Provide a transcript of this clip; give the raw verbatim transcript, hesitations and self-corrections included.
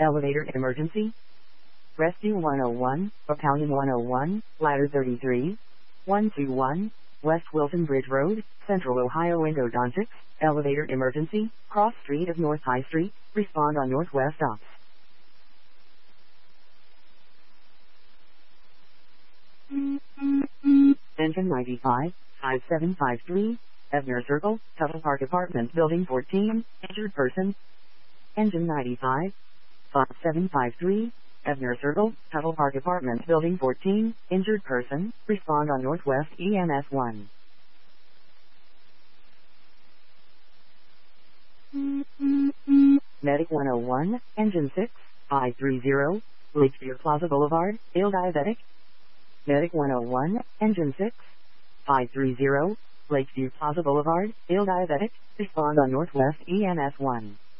Elevator emergency. Rescue one oh one, Battalion one oh one, Ladder thirty-three, one two one, West Wilson Bridge Road, Central Ohio Endodontics, elevator emergency, cross street of North High Street, respond on Northwest Ops. Engine ninety-five, five seven five three, Evner Circle, Tuttle Park Apartments Building fourteen, injured person. Engine ninety-five, five seven five three, Evner Circle, Tuttle Park Apartments Building fourteen, injured person, respond on Northwest E M S one. Medic one oh one, Engine six, five three zero, Lakeview Plaza Boulevard, ill diabetic. Medic one oh one, Engine six, five three zero, Lakeview Plaza Boulevard, ill diabetic, respond on Northwest E M S one.